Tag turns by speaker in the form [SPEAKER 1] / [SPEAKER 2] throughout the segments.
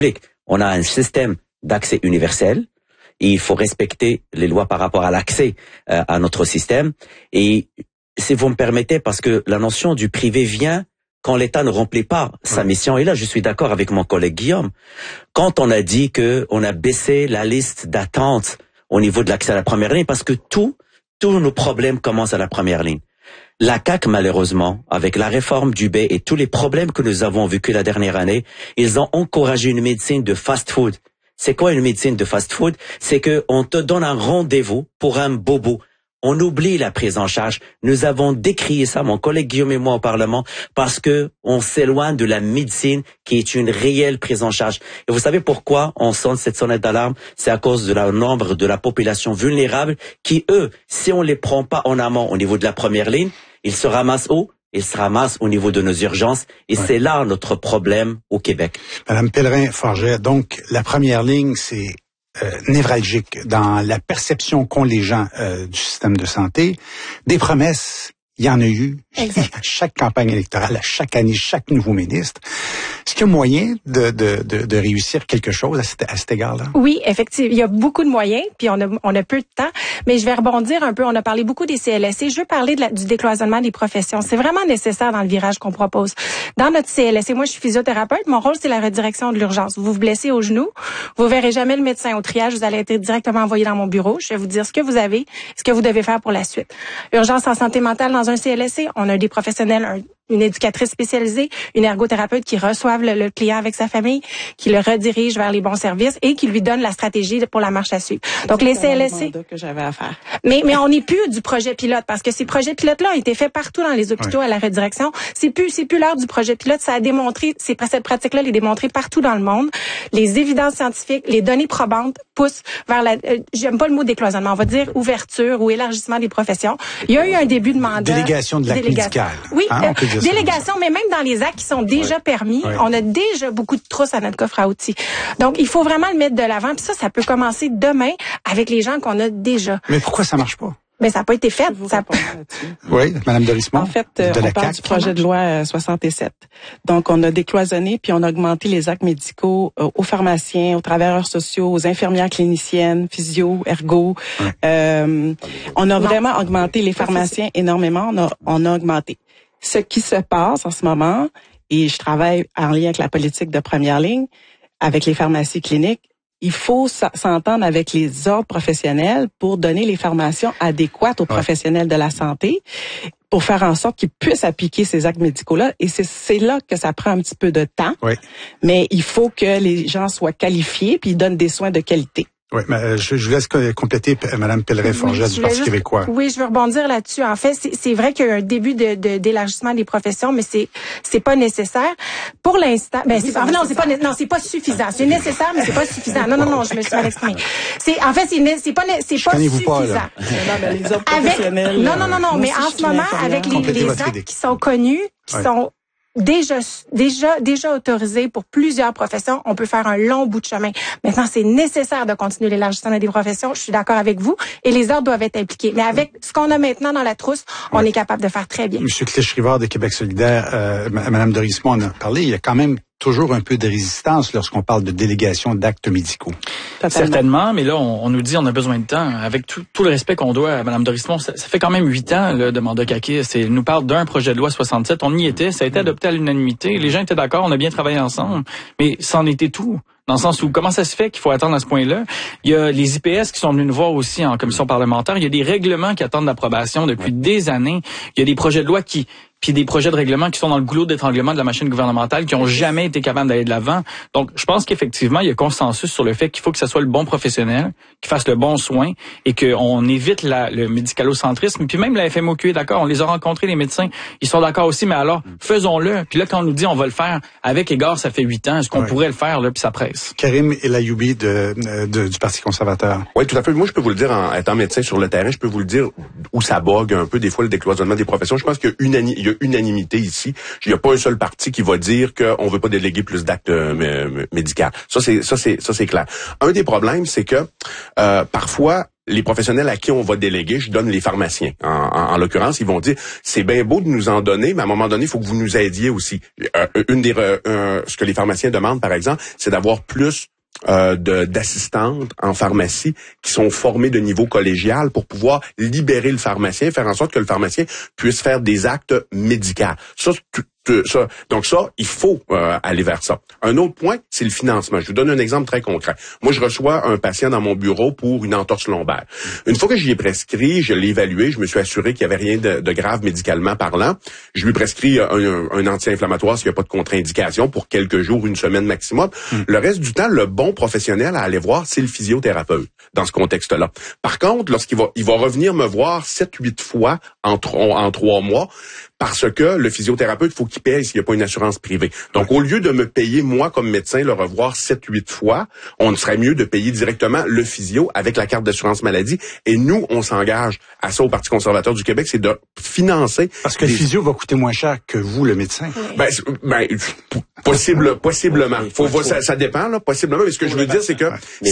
[SPEAKER 1] On a un système d'accès universel. Et il faut respecter les lois par rapport à l'accès à notre système. Et si vous me permettez, parce que la notion du privé vient quand l'État ne remplit pas sa mission. Et là, je suis d'accord avec mon collègue Guillaume. Quand on a dit que on a baissé la liste d'attente au niveau de l'accès à la première ligne, parce que tous nos problèmes commencent à la première ligne. La CAQ, malheureusement, avec la réforme du B et tous les problèmes que nous avons vécus la dernière année, ils ont encouragé une médecine de fast-food. C'est quoi une médecine de fast-food? C'est que on te donne un rendez-vous pour un bobo. On oublie la prise en charge. Nous avons décrié ça, mon collègue Guillaume et moi au Parlement, parce que on s'éloigne de la médecine qui est une réelle prise en charge. Et vous savez pourquoi on sonne cette sonnette d'alarme? C'est à cause de la nombre de la population vulnérable qui, eux, si on les prend pas en amont au niveau de la première ligne, ils se ramassent où? Ils se ramassent au niveau de nos urgences. Et c'est là notre problème au Québec.
[SPEAKER 2] Madame Pellerin-Forget, donc la première ligne, c'est névralgique dans la perception qu'ont les gens du système de santé. Des promesses, il y en a eu à chaque campagne électorale, à chaque année, chaque nouveau ministre. Est-ce qu'il y a moyen de réussir quelque chose à cet égard-là?
[SPEAKER 3] Oui, effectivement. Il y a beaucoup de moyens, puis on a peu de temps. Mais je vais rebondir un peu. On a parlé beaucoup des CLSC. Je veux parler du décloisonnement des professions. C'est vraiment nécessaire dans le virage qu'on propose. Dans notre CLSC, moi, je suis physiothérapeute. Mon rôle, c'est la redirection de l'urgence. Vous vous blessez au genou, vous verrez jamais le médecin au triage. Vous allez être directement envoyé dans mon bureau. Je vais vous dire ce que vous avez, ce que vous devez faire pour la suite. Urgence en santé mentale dans un CLSC. On a des professionnels, une éducatrice spécialisée, une ergothérapeute qui reçoivent le client avec sa famille, qui le redirige vers les bons services et qui lui donne la stratégie pour la marche à suivre. Donc les CLSC,
[SPEAKER 4] que j'avais à faire.
[SPEAKER 3] Mais on n'est plus du projet pilote parce que ces projets pilotes-là ont été faits partout dans les hôpitaux à la redirection. C'est plus l'heure du projet pilote. Ça a démontré, cette pratique-là est démontrée partout dans le monde. Les évidences scientifiques, les données probantes poussent vers j'aime pas le mot décloisonnement, on va dire ouverture ou élargissement des professions. Il y a eu un début de mandat.
[SPEAKER 2] Délégation de l'acte médical.
[SPEAKER 3] Oui, délégation, mais même dans les actes qui sont déjà permis, on a déjà beaucoup de trousses à notre coffre à outils. Donc, il faut vraiment le mettre de l'avant. Puis ça peut commencer demain avec les gens qu'on a déjà.
[SPEAKER 2] Mais pourquoi ça marche pas?
[SPEAKER 3] Mais ça n'a pas été fait.
[SPEAKER 2] Oui, Madame Dorismont.
[SPEAKER 4] En fait, on parle du projet de loi 67. Donc, on a décloisonné puis on a augmenté les actes médicaux aux pharmaciens, aux travailleurs sociaux, aux infirmières cliniciennes, physio, ergo. On a vraiment augmenté les pharmaciens énormément. On a augmenté. Ce qui se passe en ce moment, et je travaille en lien avec la politique de première ligne, avec les pharmacies cliniques, il faut s'entendre avec les ordres professionnels pour donner les formations adéquates aux professionnels de la santé pour faire en sorte qu'ils puissent appliquer ces actes médicaux-là. Et c'est là que ça prend un petit peu de temps. Oui. Mais il faut que les gens soient qualifiés puis ils donnent des soins de qualité.
[SPEAKER 2] Oui, mais je vous laisse compléter, Mme Pellerin-Forget du Parti québécois.
[SPEAKER 3] Oui, je veux rebondir là-dessus. En fait, c'est vrai qu'il y a un début d'élargissement des professions, mais c'est pas nécessaire. Pour l'instant, c'est pas suffisant. C'est nécessaire, mais c'est pas suffisant. Non, je me suis mal exprimée. C'est pas suffisant. Non, mais en ce moment, avec les actes qui sont connus, qui sont déjà autorisé pour plusieurs professions, on peut faire un long bout de chemin. Maintenant, c'est nécessaire de continuer l'élargissement des professions. Je suis d'accord avec vous. Et les ordres doivent être impliqués. Mais avec ce qu'on a maintenant dans la trousse, on est capable de faire très bien.
[SPEAKER 2] Monsieur Clich-Rivard de Québec solidaire, Madame Dorismont en a parlé. Il y a quand même toujours un peu de résistance lorsqu'on parle de délégation d'actes médicaux.
[SPEAKER 5] Totalement. Certainement, mais là, on nous dit on a besoin de temps. Avec tout le respect qu'on doit à Mme Dorismont, ça fait quand même 8 ans là, de mandat caquiste. Elle nous parle d'un projet de loi 67. On y était, ça a été adopté à l'unanimité. Les gens étaient d'accord, on a bien travaillé ensemble, mais c'en était tout. Dans le sens où, comment ça se fait qu'il faut attendre à ce point-là? Il y a les IPS qui sont venus nous voir aussi en commission parlementaire. Il y a des règlements qui attendent l'approbation depuis des années. Il y a des projets de loi puis des projets de règlement qui sont dans le goulot d'étranglement de la machine gouvernementale, qui ont jamais été capables d'aller de l'avant. Donc, je pense qu'effectivement, il y a consensus sur le fait qu'il faut que ce soit le bon professionnel, qui fasse le bon soin, et qu'on évite le médicalocentrisme. Puis même la FMOQ est d'accord, on les a rencontrés, les médecins, ils sont d'accord aussi, mais alors, faisons-le. Puis là, quand on nous dit on va le faire avec égard, ça fait 8 ans, est-ce qu'on pourrait le faire, là, puis ça presse?
[SPEAKER 2] Karim Elayoubi du Parti conservateur.
[SPEAKER 6] Oui, tout à fait. Moi, je peux vous le dire, en étant médecin sur le terrain, je peux vous le dire où ça bogue un peu, des fois, le décloisonnement des professions. Je pense qu'il y a unanimité ici. Il n'y a pas un seul parti qui va dire qu'on veut pas déléguer plus d'actes médicaux. Ça c'est clair. Un des problèmes, c'est que parfois les professionnels à qui on va déléguer, je donne les pharmaciens. En l'occurrence, ils vont dire, c'est bien beau de nous en donner, mais à un moment donné, il faut que vous nous aidiez aussi. Ce que les pharmaciens demandent, par exemple, c'est d'avoir plus d'assistantes en pharmacie qui sont formées de niveau collégial pour pouvoir libérer le pharmacien, faire en sorte que le pharmacien puisse faire des actes médicaux. Donc ça, il faut aller vers ça. Un autre point, c'est le financement. Je vous donne un exemple très concret. Moi, je reçois un patient dans mon bureau pour une entorse lombaire. Une fois que j'y ai prescrit, je l'ai évalué, je me suis assuré qu'il n'y avait rien de grave médicalement parlant. Je lui prescris un anti-inflammatoire s'il n'y a pas de contre-indication pour quelques jours, une semaine maximum. Le reste du temps, le bon professionnel à aller voir, c'est le physiothérapeute dans ce contexte-là. Par contre, lorsqu'il va revenir me voir 7-8 fois en 3 mois, parce que le physiothérapeute, il faut qu'il paye s'il n'y a pas une assurance privée. Donc, au lieu de me payer, moi, comme médecin, le revoir 7-8 fois, on serait mieux de payer directement le physio avec la carte d'assurance maladie. Et nous, on s'engage à ça au Parti conservateur du Québec, c'est de financer...
[SPEAKER 2] Parce que le physio va coûter moins cher que vous, le médecin.
[SPEAKER 6] Possiblement. Ça dépend, là, possiblement. Mais ce que je veux dire, c'est que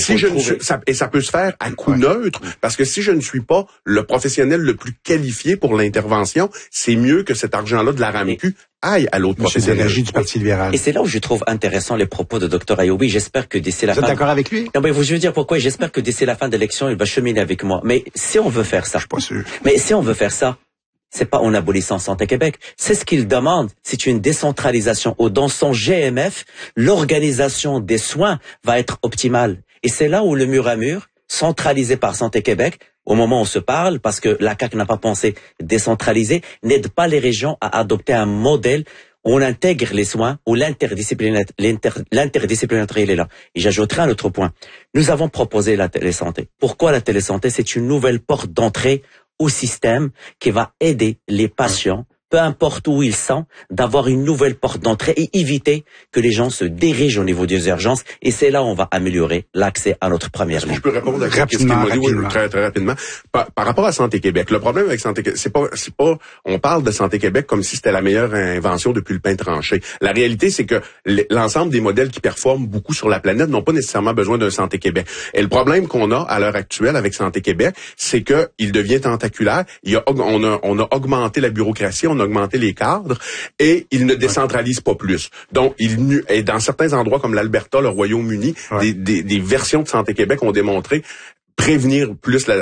[SPEAKER 6] ça peut se faire à coût neutre, parce que si je ne suis pas le professionnel le plus qualifié pour l'intervention, c'est mieux que cet argent-là de la RAMQ aille à l'autre professionnel.
[SPEAKER 2] Du Parti libéral.
[SPEAKER 1] Et c'est là où je trouve intéressant les propos de Dr Ayobi. J'espère que d'ici la fin...
[SPEAKER 2] Vous êtes d'accord avec lui?
[SPEAKER 1] Non, mais je veux dire pourquoi. J'espère que d'ici la fin de l'élection, il va cheminer avec moi. Mais si on veut faire ça...
[SPEAKER 2] Je suis pas sûr.
[SPEAKER 1] Mais si on veut faire ça, c'est pas en abolissant Santé Québec. C'est ce qu'il demande. C'est une décentralisation où dans son GMF, l'organisation des soins va être optimale. Et c'est là où le mur à mur, centralisé par Santé Québec, au moment où on se parle, parce que la CAQ n'a pas pensé décentraliser, n'aide pas les régions à adopter un modèle où on intègre les soins, où l'interdisciplinarité est là. Et j'ajouterai un autre point. Nous avons proposé la télésanté. Pourquoi la télésanté? C'est une nouvelle porte d'entrée au système qui va aider les patients, peu importe où ils sont, d'avoir une nouvelle porte d'entrée et éviter que les gens se dirigent au niveau des urgences. Et c'est là où on va améliorer l'accès à notre première ligne.
[SPEAKER 6] Je peux répondre à ce qu'il m'a dit très rapidement. Par rapport à Santé Québec, le problème avec Santé Québec, c'est pas, on parle de Santé Québec comme si c'était la meilleure invention depuis le pain tranché. La réalité, c'est que l'ensemble des modèles qui performent beaucoup sur la planète n'ont pas nécessairement besoin d'un Santé Québec. Et le problème qu'on a à l'heure actuelle avec Santé Québec, c'est que il devient tentaculaire. On a augmenté la bureaucratie, on a augmenté les cadres et il ne décentralise pas plus. Donc, et dans certains endroits comme l'Alberta, le Royaume-Uni, des versions de Santé Québec ont démontré prévenir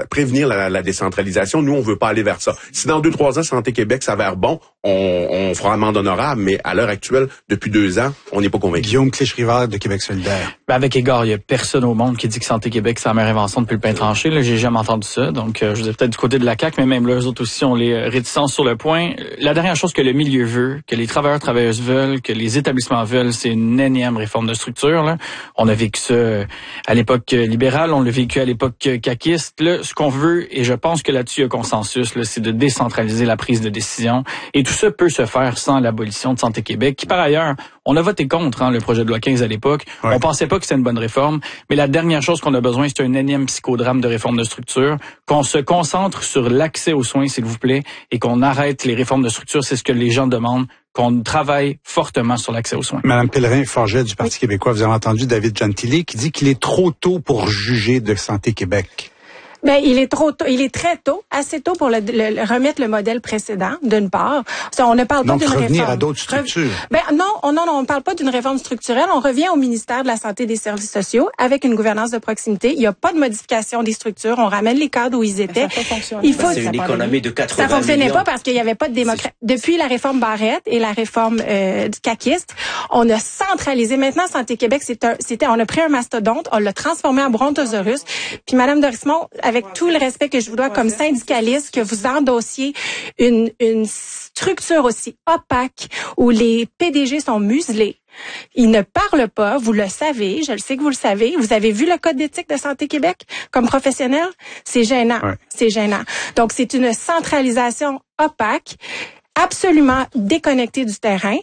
[SPEAKER 6] la décentralisation. Nous, on veut pas aller vers ça. Si dans 2-3 ans, Santé Québec s'avère bon, on fera amende honorable, mais à l'heure actuelle, depuis 2 ans, on n'est pas convaincu.
[SPEAKER 2] Guillaume Clich-Rivard de Québec solidaire.
[SPEAKER 5] Avec égard, il y a personne au monde qui dit que Santé Québec, c'est la meilleure invention depuis le pain tranché. Là, j'ai jamais entendu ça. Donc, je vous ai peut-être du côté de la CAQ, mais même là, eux autres aussi ont les réticences sur le point. La dernière chose que le milieu veut, que les travailleuses veulent, que les établissements veulent, c'est une énième réforme de structure. Là. On a vécu ça à l'époque libérale, on l'a vécu à l'époque caquiste. Là, ce qu'on veut, et je pense que là-dessus il y a consensus, là, c'est de décentraliser la prise de décision. Et tout ça peut se faire sans l'abolition de Santé Québec, qui par ailleurs, on a voté contre le projet de loi 15 à l'époque. Ouais. On pensait pas que c'était une bonne réforme, mais la dernière chose qu'on a besoin, c'est un énième psychodrame de réforme de structure, qu'on se concentre sur l'accès aux soins, s'il vous plaît, et qu'on arrête les réformes de structure. C'est ce que les gens demandent, qu'on travaille fortement sur l'accès aux soins.
[SPEAKER 2] Madame Pellerin-Forget du Parti québécois, vous avez entendu David Gentili qui dit qu'il est trop tôt pour juger de Santé Québec.
[SPEAKER 3] Ben, il est trop tôt, il est très tôt, assez tôt pour remettre le modèle précédent, d'une part. On ne parle pas d'une réforme.
[SPEAKER 2] Donc, revenir à d'autres structures.
[SPEAKER 3] Non, on ne parle pas d'une réforme structurelle. On revient au ministère de la Santé et des Services sociaux avec une gouvernance de proximité. Il n'y a pas de modification des structures. On ramène les cadres où ils étaient.
[SPEAKER 1] C'est une économie de 80 millions.
[SPEAKER 3] Ça fonctionnait pas parce qu'il n'y avait pas de démocratie. Depuis la réforme Barrette et la réforme du caquiste, on a centralisé. Maintenant, Santé Québec, on a pris un mastodonte, on l'a transformé en brontosaurus. Puis Madame Dorismont, avec tout le respect que je vous dois comme syndicaliste, que vous endossiez une structure aussi opaque où les PDG sont muselés. Ils ne parlent pas, vous le savez, je le sais que vous le savez. Vous avez vu le code d'éthique de Santé Québec comme professionnel? C'est gênant, c'est gênant. Donc, c'est une centralisation opaque, absolument déconnectée du terrain.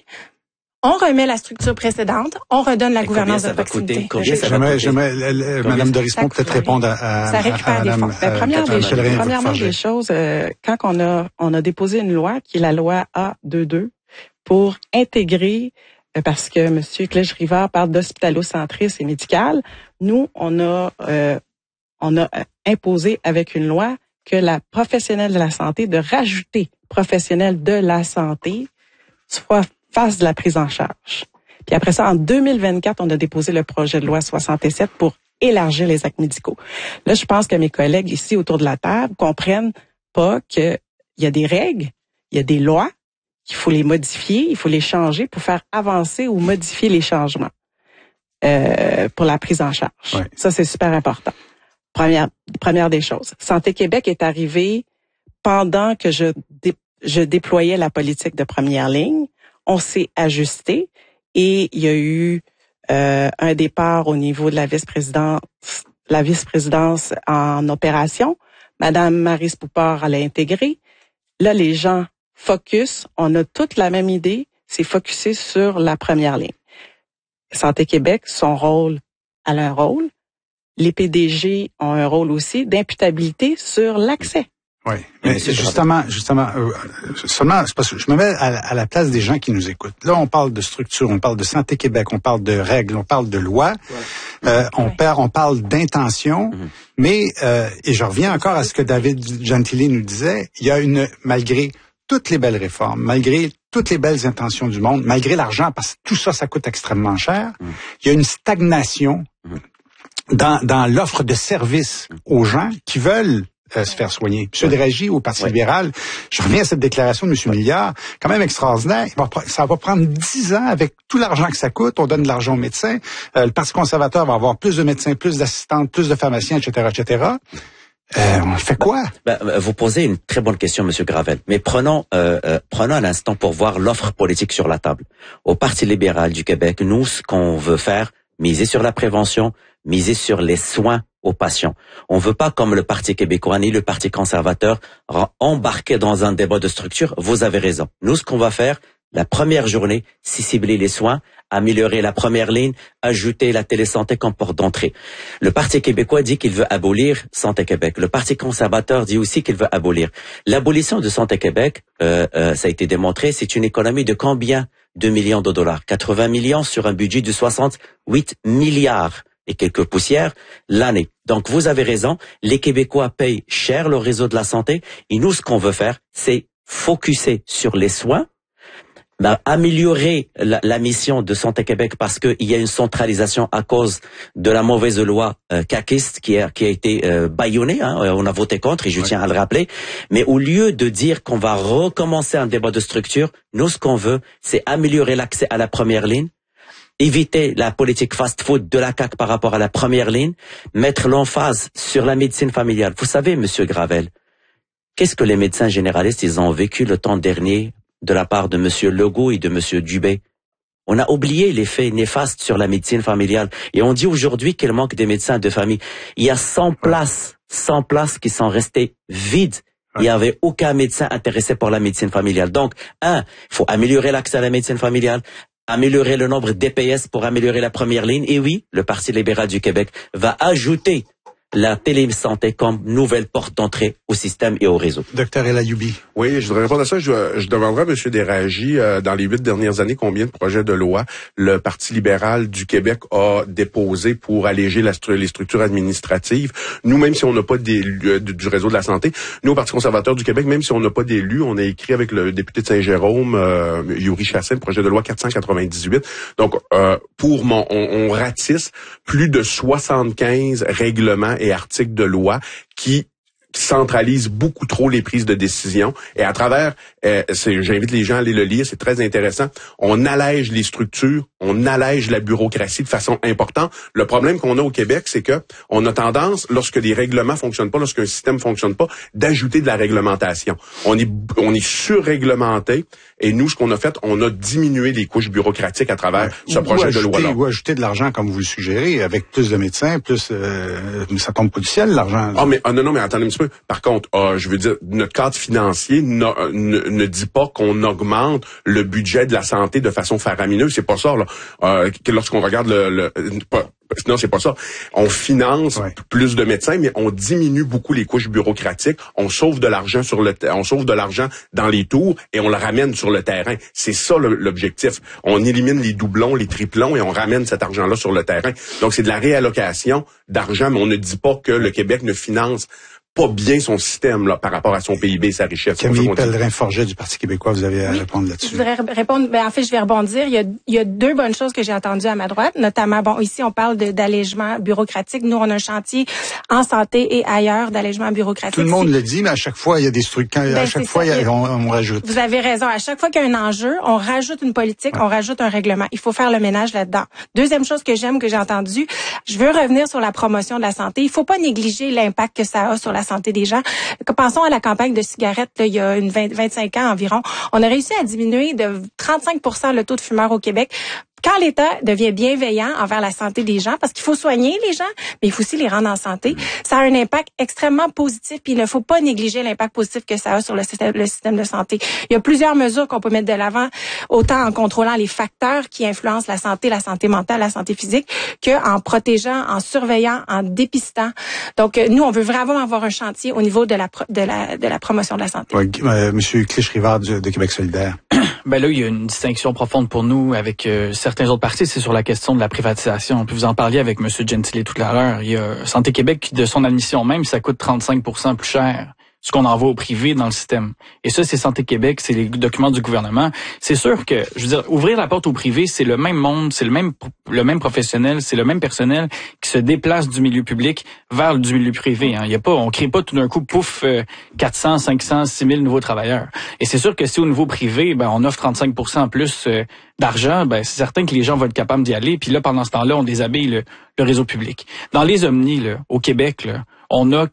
[SPEAKER 3] On remet la structure précédente, on redonne la gouvernance de proximité.
[SPEAKER 2] J'aimerais Madame Dorismont peut-être répondre à Madame.
[SPEAKER 4] Premièrement, des choses, quand on a déposé une loi qui est la loi A22 pour intégrer, parce que M. Clich-Rivard parle d'hospitalocentrisme et médical, nous on a on a imposé avec une loi que la professionnelle de la santé, de rajouter professionnel de la santé, soit face de la prise en charge. Puis après ça, en 2024, on a déposé le projet de loi 67 pour élargir les actes médicaux. Là, je pense que mes collègues ici autour de la table comprennent pas qu'il y a des règles, il y a des lois, qu'il faut les modifier, il faut les changer pour faire avancer ou modifier les changements pour la prise en charge. Ouais. Ça, c'est super important. Première des choses. Santé Québec est arrivé pendant que je déployais la politique de première ligne. On s'est ajusté et il y a eu un départ au niveau de la vice-présidence en opération. Madame Maryse Poupard, elle a intégré. Là, les gens focus. On a toute la même idée. C'est focusé sur la première ligne. Santé Québec, son rôle, elle a un rôle. Les PDG ont un rôle aussi d'imputabilité sur l'accès.
[SPEAKER 2] Oui, mais justement, seulement, c'est parce que je me mets à la place des gens qui nous écoutent. Là, on parle de structure, on parle de Santé Québec, on parle de règles, on parle de lois, on parle d'intention, mais, et je reviens encore à ce que David Gentili nous disait, il y a malgré toutes les belles réformes, malgré toutes les belles intentions du monde, malgré l'argent, parce que tout ça, ça coûte extrêmement cher, il y a une stagnation dans l'offre de services aux gens qui veulent se faire soigner. M. Déragi au Parti libéral, je reviens à cette déclaration de M. Milliard, quand même extraordinaire. Ça va prendre 10 ans avec tout l'argent que ça coûte. On donne de l'argent aux médecins. Le Parti conservateur va avoir plus de médecins, plus d'assistantes, plus de pharmaciens, etc., etc. On fait quoi?
[SPEAKER 1] Vous posez une très bonne question, Monsieur Gravel. Mais prenons un instant pour voir l'offre politique sur la table. Au Parti libéral du Québec, nous, ce qu'on veut faire, miser sur la prévention, miser sur les soins aux patients. On veut pas, comme le Parti québécois ni le Parti conservateur, embarquer dans un débat de structure. Vous avez raison. Nous, ce qu'on va faire, la première journée, c'est cibler les soins, améliorer la première ligne, ajouter la télésanté comme porte d'entrée. Le Parti québécois dit qu'il veut abolir Santé Québec. Le Parti conservateur dit aussi qu'il veut abolir. L'abolition de Santé Québec, ça a été démontré, c'est une économie de combien de millions de dollars? 80 millions sur un budget de 68 milliards. Et quelques poussières l'année. Donc, vous avez raison, les Québécois payent cher le réseau de la santé, et nous, ce qu'on veut faire, c'est focuser sur les soins, améliorer la mission de Santé Québec parce qu'il y a une centralisation à cause de la mauvaise loi caquiste qui a été bâillonnée, on a voté contre, et je tiens à le rappeler, mais au lieu de dire qu'on va recommencer un débat de structure, nous, ce qu'on veut, c'est améliorer l'accès à la première ligne, éviter la politique fast-food de la CAQ par rapport à la première ligne, mettre l'emphase sur la médecine familiale. Vous savez, Monsieur Gravel, qu'est-ce que les médecins généralistes, ils ont vécu le temps dernier de la part de Monsieur Legault et de Monsieur Dubé? On a oublié l'effet néfaste sur la médecine familiale. Et on dit aujourd'hui qu'il manque des médecins de famille. Il y a 100 places qui sont restées vides. Il n'y avait aucun médecin intéressé pour la médecine familiale. Donc, il faut améliorer l'accès à la médecine familiale, améliorer le nombre d'EPS pour améliorer la première ligne. Et oui, le Parti libéral du Québec va ajouter la télésanté comme nouvelle porte d'entrée au système et au réseau.
[SPEAKER 2] Docteur El Ayoubi.
[SPEAKER 6] Oui, je voudrais répondre à ça. Je demanderai à M. Déragi, dans les 8 dernières années, combien de projets de loi le Parti libéral du Québec a déposé pour alléger les structures administratives. Nous, même si on n'a pas d'élus du réseau de la santé, nous, au Parti conservateur du Québec, même si on n'a pas d'élus, on a écrit avec le député de Saint-Jérôme, Yuri Chassin, le projet de loi 498. Donc, on ratisse plus de 75 règlements et articles de loi qui centralise beaucoup trop les prises de décision. Et à travers, j'invite les gens à aller le lire, c'est très intéressant. On allège les structures, on allège la bureaucratie de façon importante. Le problème qu'on a au Québec, c'est que on a tendance, lorsque les règlements fonctionnent pas, lorsqu'un système fonctionne pas, d'ajouter de la réglementation. On est surréglementé. Et nous, ce qu'on a fait, on a diminué les couches bureaucratiques à travers ce projet de loi-là.
[SPEAKER 2] Ou ajouter de l'argent, comme vous le suggérez, avec plus de médecins, plus ça tombe pas du ciel, l'argent.
[SPEAKER 6] Non, mais attendez un petit peu. Par contre, je veux dire, notre cadre financier ne dit pas qu'on augmente le budget de la santé de façon faramineuse. C'est pas ça, là. que lorsqu'on regarde non, c'est pas ça. On finance plus de médecins, mais on diminue beaucoup les couches bureaucratiques. On sauve de l'argent dans les tours et on le ramène sur le terrain. C'est ça l'objectif. On élimine les doublons, les triplons et on ramène cet argent-là sur le terrain. Donc, c'est de la réallocation d'argent, mais on ne dit pas que le Québec ne finance pas bien son système là par rapport à son PIB et sa richesse.
[SPEAKER 2] Camille Pellerin-Forget du Parti québécois, vous avez à répondre là-dessus.
[SPEAKER 3] Je voudrais répondre. En fait, je vais rebondir. Il y a deux bonnes choses que j'ai entendues à ma droite, notamment, ici on parle d'allègement bureaucratique. Nous, on a un chantier en santé et ailleurs d'allègement bureaucratique.
[SPEAKER 2] Tout le monde le dit, mais à chaque fois il y a des trucs. À chaque fois, on rajoute.
[SPEAKER 3] Vous avez raison. À chaque fois qu'il y a un enjeu, on rajoute une politique, on rajoute un règlement. Il faut faire le ménage là-dedans. Deuxième chose que j'ai entendue, je veux revenir sur la promotion de la santé. Il faut pas négliger l'impact que ça a sur la santé des gens. Pensons à la campagne de cigarettes, là, il y a 25 ans environ. On a réussi à diminuer de 35% le taux de fumeurs au Québec. Quand l'État devient bienveillant envers la santé des gens, parce qu'il faut soigner les gens, mais il faut aussi les rendre en santé, ça a un impact extrêmement positif, puis il ne faut pas négliger l'impact positif que ça a sur le système de santé. Il y a plusieurs mesures qu'on peut mettre de l'avant, autant en contrôlant les facteurs qui influencent la santé mentale, la santé physique, qu'en protégeant, en surveillant, en dépistant. Donc, nous, on veut vraiment avoir un chantier au niveau de la promotion de la santé.
[SPEAKER 2] Oui, Monsieur Clich-Rivard de Québec solidaire.
[SPEAKER 5] Ben là, il y a une distinction profonde pour nous avec certains autres partis, c'est sur la question de la privatisation. Puis vous en parliez avec M. Gentile tout à l'heure. Il y a Santé Québec qui, de son admission même, ça coûte 35% plus cher ce qu'on envoie au privé dans le système. Et ça, c'est Santé Québec, c'est les documents du gouvernement. C'est sûr que, je veux dire, ouvrir la porte au privé, c'est le même monde, c'est le même professionnel, c'est le même personnel qui se déplace du milieu public vers du milieu privé. Hein. On crée pas tout d'un coup, 400, 500, 6000 nouveaux travailleurs. Et c'est sûr que si au niveau privé, on offre 35% en plus d'argent, c'est certain que les gens vont être capables d'y aller. Puis là, pendant ce temps-là, on déshabille le réseau public. Dans les omnis, là, au Québec, là, on a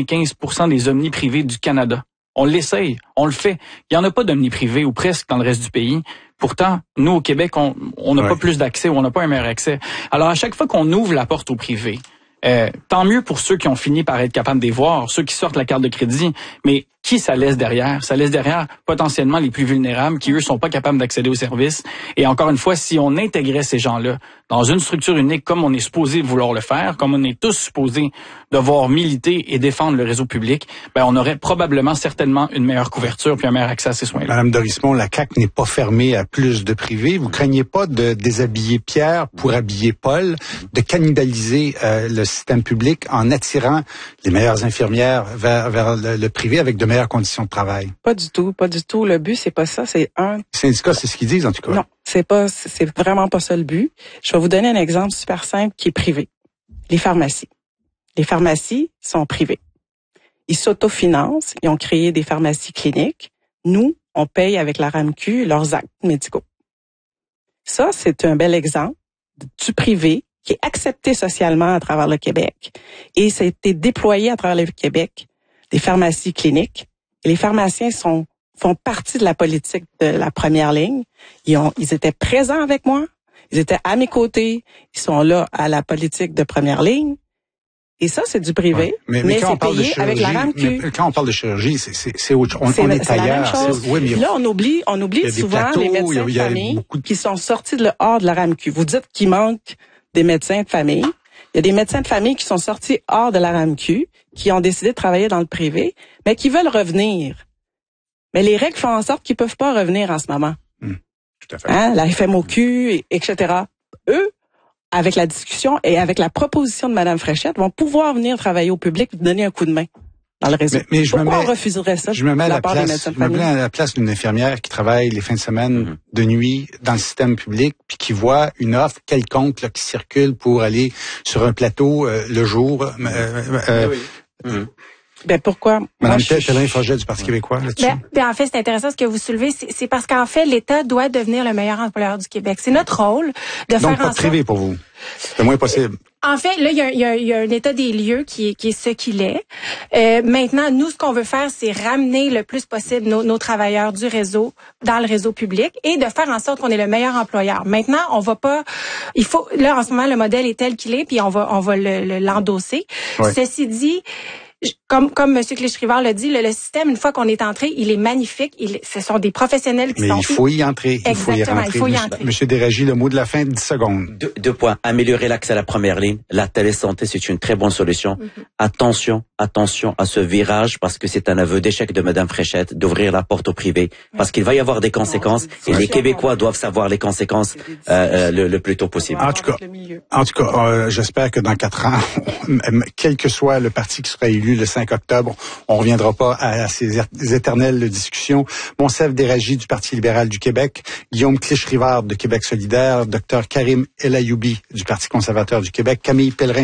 [SPEAKER 5] 95% des omnis privés du Canada. On l'essaye, on le fait. Il n'y en a pas d'omnis privés ou presque dans le reste du pays. Pourtant, nous, au Québec, on n'a pas plus d'accès ou on n'a pas un meilleur accès. Alors, à chaque fois qu'on ouvre la porte au privé, tant mieux pour ceux qui ont fini par être capables de les voir, ceux qui sortent la carte de crédit, mais qui ça laisse derrière? Ça laisse derrière potentiellement les plus vulnérables qui, eux, sont pas capables d'accéder aux services. Et encore une fois, si on intégrait ces gens-là dans une structure unique comme on est supposé vouloir le faire, comme on est tous supposés devoir militer et défendre le réseau public, on aurait probablement, certainement, une meilleure couverture puis un meilleur accès à ces soins-là.
[SPEAKER 2] Madame Dorismont, la CAQ n'est pas fermée à plus de privés. Vous craignez pas de déshabiller Pierre pour habiller Paul, de cannibaliser le système public en attirant les meilleures infirmières vers le privé avec de meilleures conditions de travail?
[SPEAKER 4] Pas du tout. Le but, c'est pas ça. C'est
[SPEAKER 2] Les syndicats, c'est ce qu'ils disent, en tout cas.
[SPEAKER 4] Non, c'est vraiment pas ça le but. Je vais vous donner un exemple super simple qui est privé. Les pharmacies. Les pharmacies sont privées. Ils s'autofinancent. Ils ont créé des pharmacies cliniques. Nous, on paye avec la RAMQ leurs actes médicaux. Ça, c'est un bel exemple du privé qui est accepté socialement à travers le Québec. Et ça a été déployé à travers le Québec, des pharmacies cliniques. Et les pharmaciens font partie de la politique de la première ligne. Ils étaient présents avec moi. Ils étaient à mes côtés. Ils sont là à la politique de première ligne. Et ça, c'est du privé, mais c'est payé avec la RAMQ.
[SPEAKER 2] Quand on parle de chirurgie, c'est autre chose. On est ailleurs.
[SPEAKER 4] Là, on oublie souvent les médecins de famille qui sont sortis hors de la RAMQ. Vous dites qu'il manque des médecins de famille. Il y a des médecins de famille qui sont sortis hors de la RAMQ, qui ont décidé de travailler dans le privé, mais qui veulent revenir. Mais les règles font en sorte qu'ils peuvent pas revenir en ce moment.
[SPEAKER 6] Tout à fait.
[SPEAKER 4] La FMOQ, etc. Eux, avec la discussion et avec la proposition de Mme Fréchette, vont pouvoir venir travailler au public et donner un coup de main dans le réseau.
[SPEAKER 2] Mais
[SPEAKER 4] pourquoi on refuserait ça?
[SPEAKER 2] Je me mets à la place d'une infirmière qui travaille les fins de semaine de nuit dans le système public, puis qui voit une offre quelconque là, qui circule pour aller sur un plateau le jour.
[SPEAKER 4] Pourquoi?
[SPEAKER 2] Madame Pellerin-Forget du Parti québécois, là-dessus.
[SPEAKER 3] En fait, c'est intéressant ce que vous soulevez. C'est parce qu'en fait, l'État doit devenir le meilleur employeur du Québec. C'est notre rôle de faire en sorte...
[SPEAKER 2] Donc, pas de privé pour vous. C'est le moins possible.
[SPEAKER 3] En fait, là, il y a un état des lieux qui est ce qu'il est. Maintenant, nous, ce qu'on veut faire, c'est ramener le plus possible nos travailleurs du réseau dans le réseau public et de faire en sorte qu'on est le meilleur employeur. Maintenant, on va pas... Là, en ce moment, le modèle est tel qu'il est, puis on va l'endosser. Ouais. Ceci dit... comme M. Clich-Rivard l'a dit, le système, une fois qu'on est entré, il est magnifique. Ce sont des professionnels qui sont...
[SPEAKER 2] Mais il faut y entrer.
[SPEAKER 3] Exactement, il faut y rentrer.
[SPEAKER 2] Monsieur Déragi, le mot de la fin, 10 secondes.
[SPEAKER 1] Deux points. Améliorer l'accès à la première ligne. La télésanté, c'est une très bonne solution. Attention à ce virage, parce que c'est un aveu d'échec de Madame Fréchette d'ouvrir la porte au privé, parce qu'il va y avoir des conséquences, et les Québécois doivent savoir les conséquences le plus tôt possible.
[SPEAKER 2] En tout cas, j'espère que dans 4 ans, quel que soit le parti qui sera élu le 5 octobre, on reviendra pas à ces éternelles discussions. Monsef Déragi du Parti libéral du Québec, Guillaume Clich-Rivard de Québec solidaire, Dr Karim El Ayoubi du Parti conservateur du Québec, Camille Pellerin